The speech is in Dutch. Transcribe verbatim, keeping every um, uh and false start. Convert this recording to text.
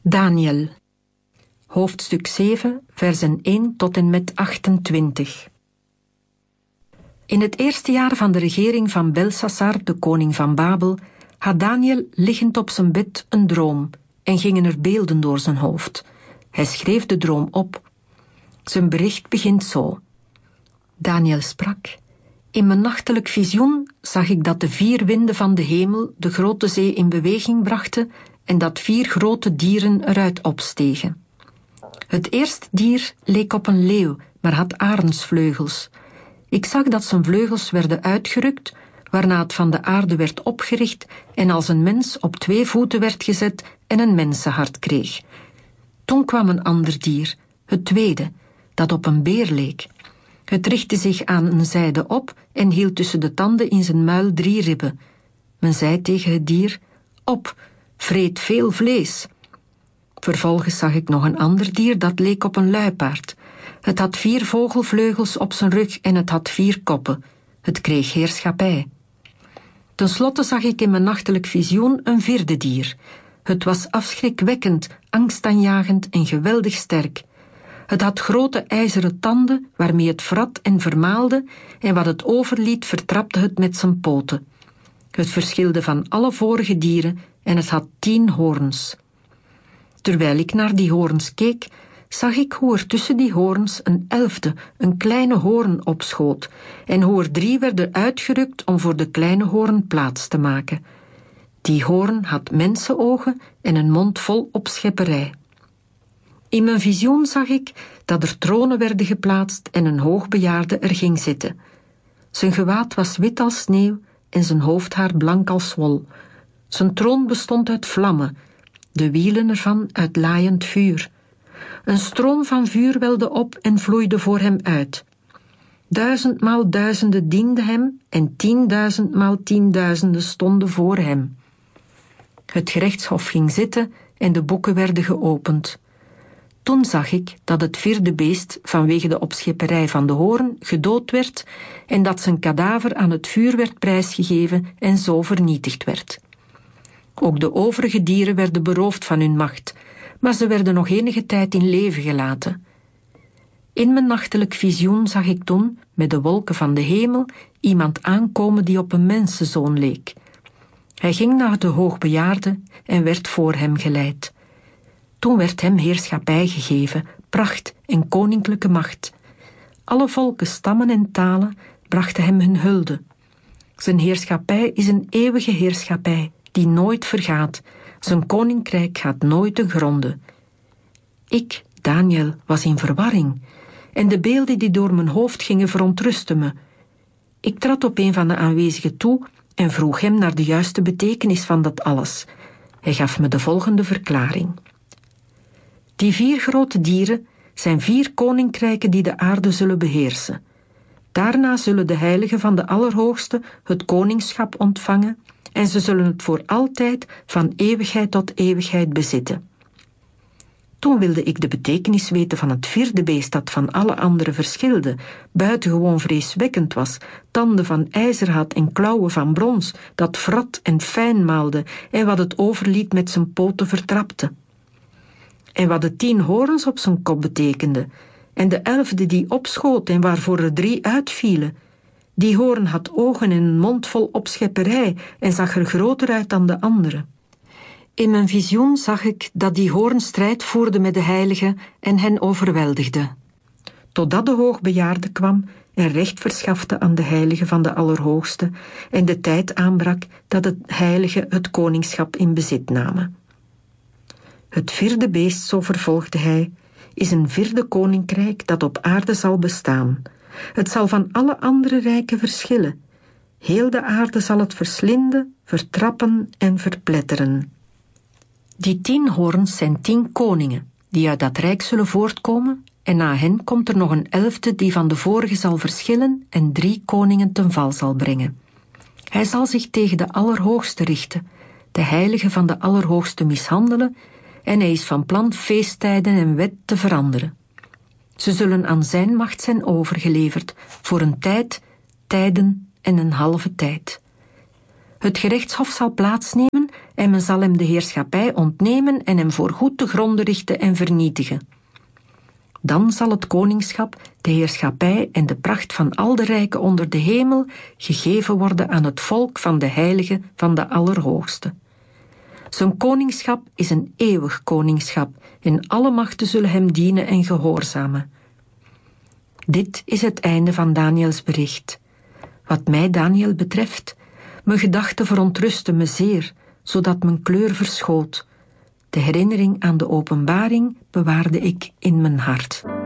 Daniel, hoofdstuk zeven, versen één tot en met achtentwintig. In het eerste jaar van de regering van Belsassar, de koning van Babel, had Daniel liggend op zijn bed een droom en gingen er beelden door zijn hoofd. Hij schreef de droom op. Zijn bericht begint zo. Daniel sprak: In mijn nachtelijk visioen zag ik dat de vier winden van de hemel de grote zee in beweging brachten en dat vier grote dieren eruit opstegen. Het eerste dier leek op een leeuw, maar had arendsvleugels. Ik zag dat zijn vleugels werden uitgerukt, waarna het van de aarde werd opgericht en als een mens op twee voeten werd gezet en een mensenhart kreeg. Toen kwam een ander dier, het tweede, dat op een beer leek. Het richtte zich aan een zijde op en hield tussen de tanden in zijn muil drie ribben. Men zei tegen het dier: Op, vreet veel vlees. Vervolgens zag ik nog een ander dier dat leek op een luipaard. Het had vier vogelvleugels op zijn rug en het had vier koppen. Het kreeg heerschappij. Ten slotte zag ik in mijn nachtelijk visioen een vierde dier. Het was afschrikwekkend, angstaanjagend en geweldig sterk. Het had grote ijzeren tanden waarmee het vrat en vermaalde en wat het overliet vertrapte het met zijn poten. Het verschilde van alle vorige dieren en het had tien hoorns. Terwijl ik naar die hoorns keek, zag ik hoe er tussen die hoorns een elfde, een kleine hoorn opschoot en hoe er drie werden uitgerukt om voor de kleine hoorn plaats te maken. Die hoorn had mensenogen en een mond vol opschepperij. In mijn visioen zag ik dat er tronen werden geplaatst en een hoogbejaarde er ging zitten. Zijn gewaad was wit als sneeuw en zijn hoofdhaar blank als wol. Zijn troon bestond uit vlammen, de wielen ervan uit laaiend vuur. Een stroom van vuur welde op en vloeide voor hem uit. Duizendmaal duizenden dienden hem en tienduizendmaal tienduizenden stonden voor hem. Het gerechtshof ging zitten en de boeken werden geopend. Toen zag ik dat het vierde beest vanwege de opschepperij van de hoorn gedood werd en dat zijn kadaver aan het vuur werd prijsgegeven en zo vernietigd werd. Ook de overige dieren werden beroofd van hun macht, maar ze werden nog enige tijd in leven gelaten. In mijn nachtelijk visioen zag ik toen, met de wolken van de hemel, iemand aankomen die op een mensenzoon leek. Hij ging naar de hoogbejaarde en werd voor hem geleid. Toen werd hem heerschappij gegeven, pracht en koninklijke macht. Alle volken, stammen en talen brachten hem hun hulde. Zijn heerschappij is een eeuwige heerschappij die nooit vergaat. Zijn koninkrijk gaat nooit te gronde. Ik, Daniel, was in verwarring en de beelden die door mijn hoofd gingen verontrustten me. Ik trad op een van de aanwezigen toe en vroeg hem naar de juiste betekenis van dat alles. Hij gaf me de volgende verklaring. Die vier grote dieren zijn vier koninkrijken die de aarde zullen beheersen. Daarna zullen de heiligen van de Allerhoogste het koningschap ontvangen en ze zullen het voor altijd van eeuwigheid tot eeuwigheid bezitten. Toen wilde ik de betekenis weten van het vierde beest dat van alle andere verschilde, buitengewoon vreeswekkend was, tanden van ijzer had en klauwen van brons, dat vrat en fijn maalde en wat het overliet met zijn poten vertrapte. En wat de tien horens op zijn kop betekende, en de elfde die opschoot en waarvoor er drie uitvielen. Die hoorn had ogen en een mond vol opschepperij en zag er groter uit dan de andere. In mijn visioen zag ik dat die hoorn strijd voerde met de heiligen en hen overweldigde. Totdat de hoogbejaarde kwam en recht verschafte aan de heiligen van de Allerhoogste en de tijd aanbrak dat het heilige het koningschap in bezit namen. Het vierde beest, zo vervolgde hij, is een vierde koninkrijk dat op aarde zal bestaan. Het zal van alle andere rijken verschillen. Heel de aarde zal het verslinden, vertrappen en verpletteren. Die tien hoorns zijn tien koningen, die uit dat rijk zullen voortkomen, en na hen komt er nog een elfde die van de vorige zal verschillen en drie koningen ten val zal brengen. Hij zal zich tegen de Allerhoogste richten, de heiligen van de Allerhoogste mishandelen, en hij is van plan feesttijden en wet te veranderen. Ze zullen aan zijn macht zijn overgeleverd, voor een tijd, tijden en een halve tijd. Het gerechtshof zal plaatsnemen en men zal hem de heerschappij ontnemen en hem voorgoed te gronde richten en vernietigen. Dan zal het koningschap, de heerschappij en de pracht van al de rijken onder de hemel gegeven worden aan het volk van de heiligen van de Allerhoogste. Zijn koningschap is een eeuwig koningschap en alle machten zullen hem dienen en gehoorzamen. Dit is het einde van Daniëls bericht. Wat mij, Daniël, betreft, mijn gedachten verontrusten me zeer, zodat mijn kleur verschoot. De herinnering aan de openbaring bewaarde ik in mijn hart.